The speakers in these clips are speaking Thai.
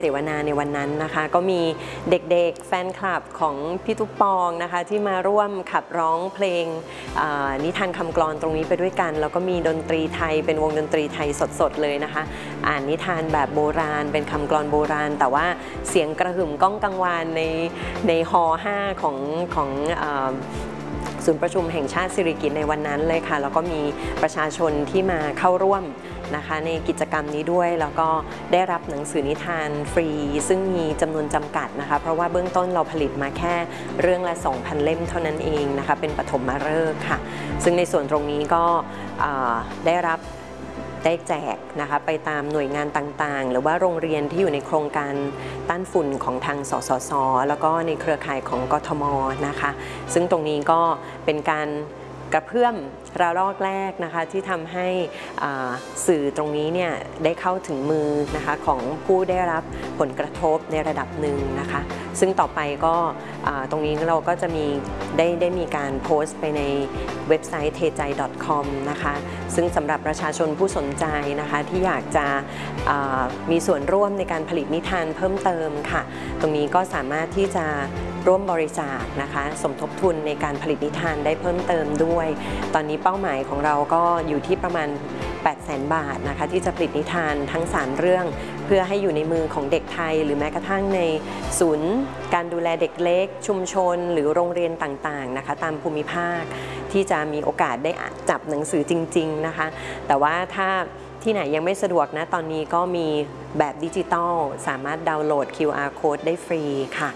เสวนาในวันนั้นนะคะก็มีเด็กๆแฟนคลับของพี่ตุ๊กปองนะคะที่มาร่วมขับร้องเพลงนิทานคำกลอนตรงนี้ไปด้วยกันแล้วก็มีดนตรีไทยเป็นวงดนตรีไทยสดๆเลยนะคะอ่านนิทานแบบโบราณเป็นคำกลอนโบราณแต่ว่าเสียงกระหึ่มก้องกังวานในฮอ5ของศูนย์ประชุมแห่งชาติสิริกิติ์ในวันนั้นเลยค่ะแล้วก็มีประชาชนที่มาเข้าร่วมนะคะในกิจกรรมนี้ด้วยแล้วก็ได้รับหนังสือนิทานฟรีซึ่งมีจำนวนจำกัดนะคะเพราะว่าเบื้องต้นเราผลิตมาแค่เรื่องละ 2,000 เล่มเท่านั้นเองนะคะเป็นปฐมฤกษ์ค่ะซึ่งในส่วนตรงนี้ก็ได้แจกนะคะไปตามหน่วยงานต่างๆหรือว่าโรงเรียนที่อยู่ในโครงการต้านฝุ่นของทางสสส.แล้วก็ในเครือข่ายของกทม.นะคะซึ่งตรงนี้ก็เป็นการกระเพื่อมระลอกแรกนะคะที่ทำให้สื่อตรงนี้เนี่ยได้เข้าถึงมือนะคะของผู้ได้รับผลกระทบในระดับหนึ่งนะคะซึ่งต่อไปก็ตรงนี้เราก็จะได้มีการโพสต์ไปในเว็บไซต์ thejai.com นะคะซึ่งสำหรับประชาชนผู้สนใจนะคะที่อยากจะมีส่วนร่วมในการผลิตนิทานเพิ่มเติมค่ะตรงนี้ก็สามารถที่จะร่วมบริจาคนะคะสมทบทุนในการผลิตนิทานได้เพิ่มเติมด้วยตอนนี้เป้าหมายของเราก็อยู่ที่ประมาณ 800,000 บาทนะคะที่จะผลิตนิทานทั้ง3เรื่องเพื่อให้อยู่ในมือของเด็กไทยหรือแม้กระทั่งในศูนย์การดูแลเด็กเล็กชุมชนหรือโรงเรียนต่างๆนะคะตามภูมิภาคที่จะมีโอกาสได้จับหนังสือจริงๆนะคะแต่ว่าถ้าที่ไหนยังไม่สะดวกนะตอนนี้ก็มีแบบดิจิตอลสามารถดาวน์โหลด QR Code ได้ฟรีค่ะ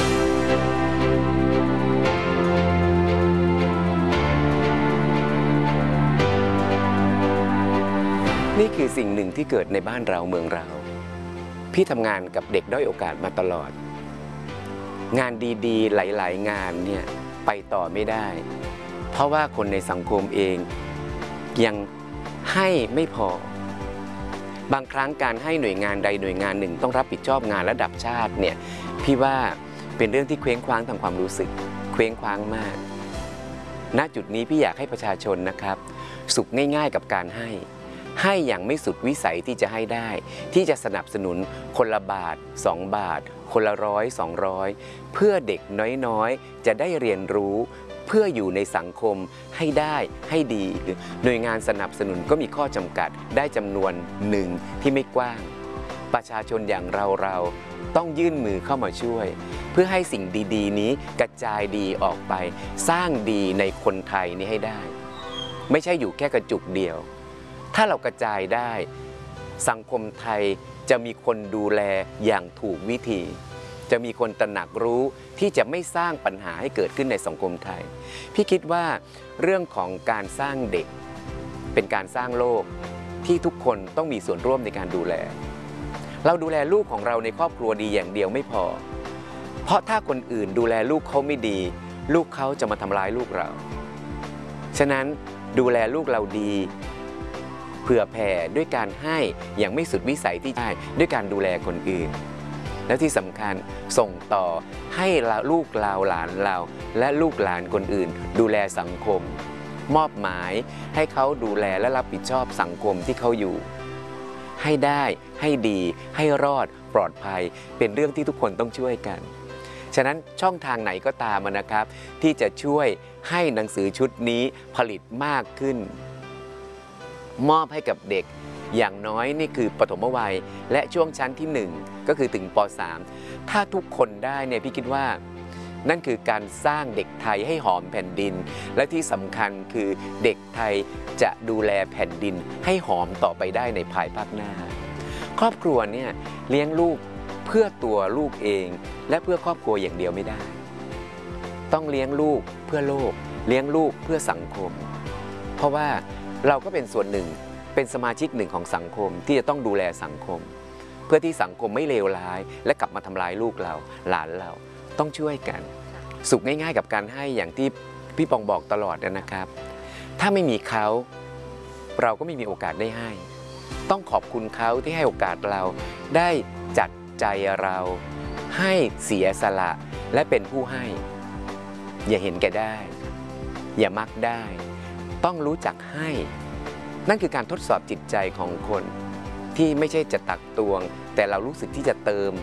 นี่คือสิ่งหนึ่งที่เกิดในบ้านเราเมืองเราพี่ทำงานกับเด็กด้อยโอกาสมาตลอดงานดีๆหลายๆงานเนี่ยไปต่อไม่ได้เพราะว่าคนในสังคมเองยังให้ไม่พอบางครั้งการให้หน่วยงานใดหน่วยงานหนึ่งต้องรับผิดชอบงานระดับชาติเนี่ยพี่ว่าเป็นเรื่องที่เคว้งคว้างทางความรู้สึกเคว้งคว้างมากณจุดนี้พี่อยากให้ประชาชนนะครับสุขง่ายๆกับการให้อย่างไม่สุดวิสัยที่จะให้ได้ที่จะสนับสนุนคนละบาท2 บาทคนละ100 200เพื่อเด็กน้อยๆจะได้เรียนรู้เพื่ออยู่ในสังคมให้ได้ให้ดีหน่วยงานสนับสนุนก็มีข้อจำกัดได้จำนวนหนึ่งที่ไม่กว้างประชาชนอย่างเราต้องยื่นมือเข้ามาช่วยเพื่อให้สิ่งดีๆนี้กระจายดีออกไปสร้างดีในคนไทยนี้ให้ได้ไม่ใช่อยู่แค่กระจุกเดียวถ้าเรากระจายได้สังคมไทยจะมีคนดูแลอย่างถูกวิธีจะมีคนตระหนักรู้ที่จะไม่สร้างปัญหาให้เกิดขึ้นในสังคมไทยพี่คิดว่าเรื่องของการสร้างเด็กเป็นการสร้างโลกที่ทุกคนต้องมีส่วนร่วมในการดูแลเราดูแลลูกของเราในครอบครัวดีอย่างเดียวไม่พอเพราะถ้าคนอื่นดูแลลูกเขาไม่ดีลูกเขาจะมาทำร้ายลูกเราฉะนั้นดูแลลูกเราดีเผื่อแผ่ด้วยการให้อย่างไม่สุดวิสัยที่ได้ด้วยการดูแลคนอื่นและที่สำคัญส่งต่อให้ลูกเราหลานเราและลูกหลานคนอื่นดูแลสังคมมอบหมายให้เขาดูแลและรับผิดชอบสังคมที่เขาอยู่ให้ได้ให้ดีให้รอดปลอดภัยเป็นเรื่องที่ทุกคนต้องช่วยกันฉะนั้นช่องทางไหนก็ตามนะครับที่จะช่วยให้หนังสือชุดนี้ผลิตมากขึ้นมอบให้กับเด็กอย่างน้อยนี่คือปฐมวัยและช่วงชั้นที่1ก็คือถึงป.3 ถ้าทุกคนได้เนี่ยพี่คิดว่านั่นคือการสร้างเด็กไทยให้หอมแผ่นดินและที่สำคัญคือเด็กไทยจะดูแลแผ่นดินให้หอมต่อไปได้ในภายภาคหน้าครอบครัวเนี่ยเลี้ยงลูกเพื่อตัวลูกเองและเพื่อครอบครัวอย่างเดียวไม่ได้ต้องเลี้ยงลูกเพื่อโลกเลี้ยงลูกเพื่อสังคมเพราะว่าเราก็เป็นส่วนหนึ่งเป็นสมาชิกหนึ่งของสังคมที่จะต้องดูแลสังคมเพื่อที่สังคมไม่เลวร้ายและกลับมาทำลายลูกเราหลานเราต้องช่วยกันสุขง่ายๆกับการให้อย่างที่พี่ปองบอกตลอดนะครับถ้าไม่มีเขาเราก็ไม่มีโอกาสได้ให้ต้องขอบคุณเขาที่ให้โอกาสเราได้จัดใจเราให้เสียสละและเป็นผู้ให้อย่าเห็นแก่ได้อย่ามักได้ต้องรู้จักให้นั่นคือการทดสอบจิตใจของคนที่ไม่ใช่จะตักตวงแต่เรารู้สึกที่จะเติม